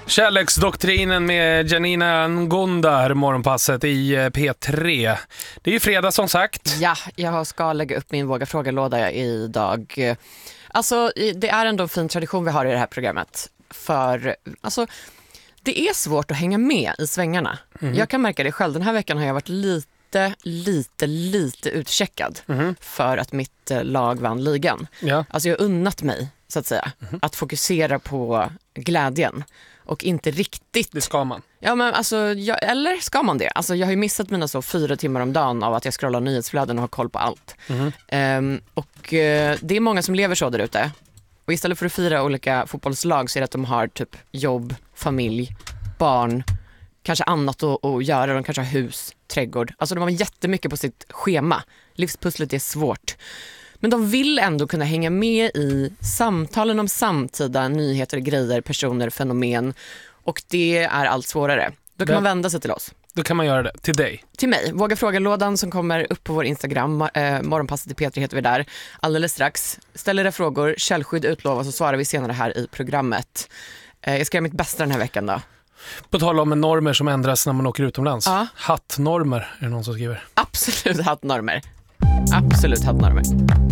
Kärleksdoktrinen med Janina Ngunda, morgonpasset i P3. Det är ju fredag som sagt. Ja, jag ska lägga upp min Våga fråga-låda idag. Alltså, det är ändå en fin tradition vi har i det här programmet. För alltså, det är svårt att hänga med i svängarna. Jag kan märka det själv. Den här veckan har jag varit lite utcheckad för att mitt lag vann ligan. Ja. Alltså jag har unnat mig, så att säga, att fokusera på glädjen och inte riktigt. Det ska man. Ja, men alltså, eller ska man det? Alltså, jag har ju missat mina 4 timmar om dagen av att jag scrollar nyhetsflöden och har koll på allt. Det är många som lever så där ute. Och istället för att fira olika fotbollslag så är det att de har typ jobb, familj, barn, kanske annat att göra. De kanske har hus, trädgård. Alltså de har jättemycket på sitt schema. Livspusslet är svårt. Men de vill ändå kunna hänga med i samtalen om samtida nyheter, grejer, personer, fenomen. Och det är allt svårare. Då kan man vända sig till oss. Då kan man göra det. Till dig. Till mig. Våga fråga-lådan som kommer upp på vår Instagram. Morgonpasset i P3 heter vi där. Alldeles strax. Ställ era frågor. Källskydd utlovas och svarar vi senare här i programmet. Jag ska göra mitt bästa den här veckan då. På tal om normer som ändras när man åker utomlands. Ja. Hattnormer är det någon som skriver. Absolut hattnormer. Absolut hattnormer.